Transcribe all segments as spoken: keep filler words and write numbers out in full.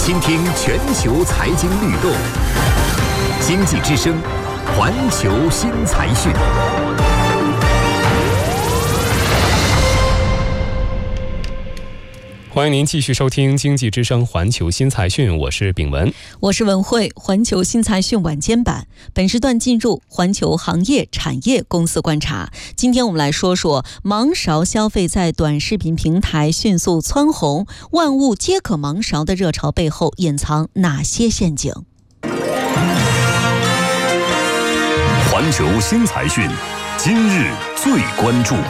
倾听全球财经律动，经济之声，环球新财讯。 欢迎您继续收听经济之声环球新财讯，我是炳文， 我是文慧。环球新财讯晚间版，本时段进入环球行业产业公司观察。今天我们来说说盲勺消费在短视频平台迅速蹿红，万物皆可盲勺的热潮背后隐藏哪些陷阱？ 环球新财讯，今日最关注。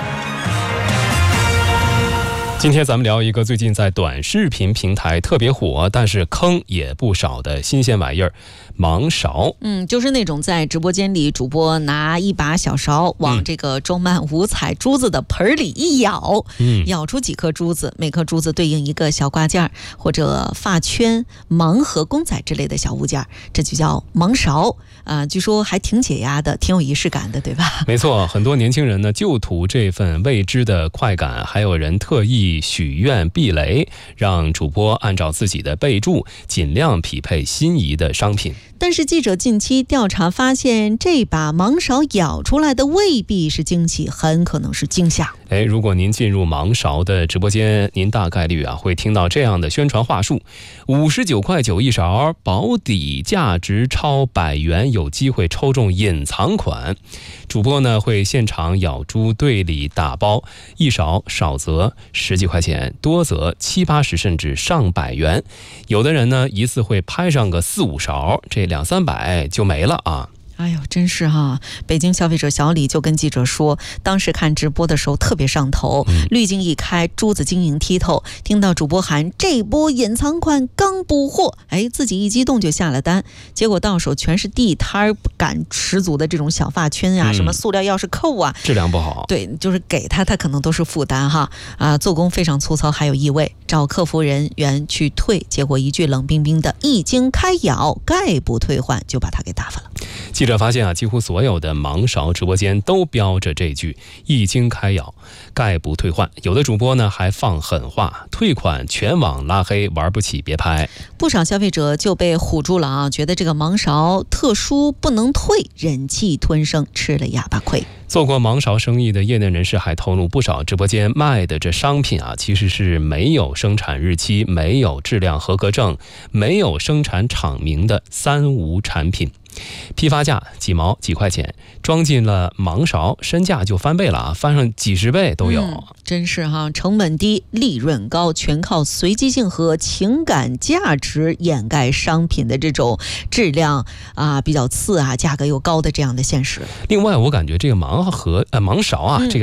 今天咱们聊一个最近在短视频平台特别火，但是坑也不少的新鲜玩意儿——盲勺。 嗯，就是那种在直播间里主播拿一把小勺往这个装满五彩珠子的盆里一咬，嗯，咬出几颗珠子，每颗珠子对应一个小挂件或者发圈、盲盒、公仔之类的小物件，这就叫盲勺。啊、呃，据说还挺解压的，挺有仪式感的，对吧？ 没错，很多年轻人呢就图这份未知的快感，还有人特意许愿避雷，让主播按照自己的备注尽量匹配心仪的商品。 但是记者近期调查发现，这把盲勺咬出来的未必是惊喜，很可能是惊吓。 哎，如果您进入盲勺的直播间，您大概率啊会听到这样的宣传话术：五十九块九一勺，保底价值超百元，有机会抽中隐藏款。主播呢会现场咬珠兑里打包，一勺少则十几块钱，多则七八十甚至上百元。有的人呢一次会拍上个四五勺，这两三百就没了啊。 哎呦，真是哈！北京消费者小李就跟记者说，当时看直播的时候特别上头，嗯、滤镜一开，珠子晶莹剔透，听到主播喊这波隐藏款刚补货，哎，自己一激动就下了单，结果到手全是地摊感十足的这种小发圈啊，嗯、什么塑料钥匙扣啊， 质量不好。 对，就是给他，他可能都是负担哈啊，做工非常粗糙，还有异味，找客服人员去退，结果一句冷冰冰的“一经开咬，概不退换”，就把他给打发了。 记者发现啊，几乎所有的盲勺直播间都标着这句“一经开咬，概不退换”。有的主播呢还放狠话，退款全网拉黑，玩不起别拍。 不少消费者就被唬住了啊，觉得这个盲勺特殊不能退，忍气吞声，吃了哑巴亏。 做过盲勺生意的业内人士还透露，不少直播间卖的这商品啊，其实是没有生产日期、没有质量合格证、没有生产厂名的三无产品。批发价几毛几块钱，装进了盲勺，身价就翻倍了啊，翻上几十倍都有。嗯、 真是哈，成本低，利润高，全靠随机性和情感价值掩盖商品的这种质量啊比较次啊，价格又高的这样的现实。 另外，我感觉这个盲盒呃盲勺啊，嗯、这个。